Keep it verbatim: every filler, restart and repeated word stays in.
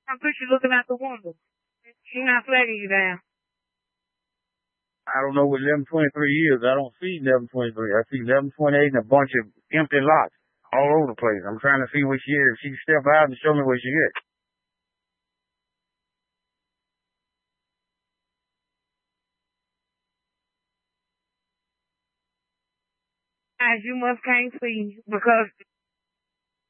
I think she's looking out the window. She's not flagging you down. I don't know what eleven twenty-three is. I don't see eleven twenty-three. I see eleven twenty-eight and a bunch of empty lots all over the place. I'm trying to see where she is. If she can step out and show me where she is. As you must can't see because